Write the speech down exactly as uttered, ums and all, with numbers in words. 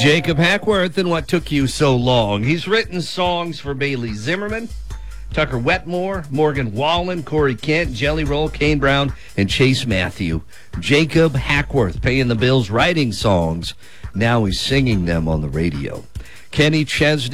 Jacob Hackworth and What Took You So Long. He's written songs for Bailey Zimmerman, Tucker Wetmore, Morgan Wallen, Corey Kent, Jelly Roll, Kane Brown, and Chase Matthew. Jacob Hackworth paying the bills, writing songs. Now he's singing them on the radio. Kenny Chesney.